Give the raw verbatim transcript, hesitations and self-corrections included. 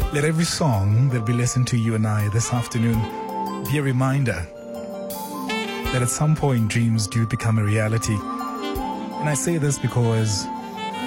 Let every song that we listen to, you and I, this afternoon, be a reminder that at some point dreams do become a reality. And I say this because